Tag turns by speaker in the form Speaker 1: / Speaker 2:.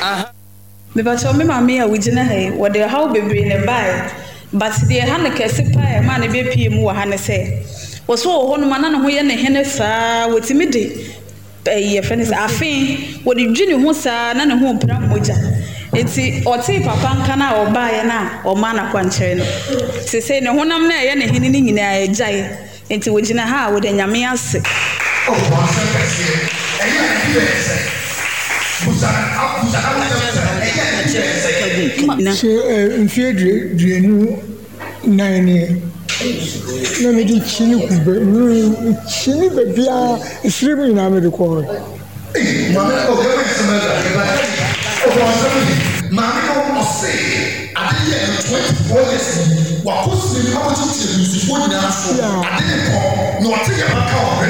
Speaker 1: Me ba cho me mama ya wugina hai wo de how bebre ne bai but de ha ne kese pa e ma ne be pie mu wo ha ne se wo so wo no ma na ne ho ye ne hene saa wotimi de ye friends afin wo de dwene ho saa na ne ho mpra moja enti oti papa nka na oba ye na o ma na kwankyere no se ne honam na ye ne hene ni nyina e jai enti wo gina ha wo de nyame ase
Speaker 2: oh wa se kese e ye be se busa
Speaker 3: mfie duenu nine na me di chini kube chini bebia isirimu na me de ko
Speaker 2: mama o ke me se me da o wa se mama ko say ade ye 24 years wa ko se ni abo ti ti ni fo nyina so ade ne ko no ate ya ka o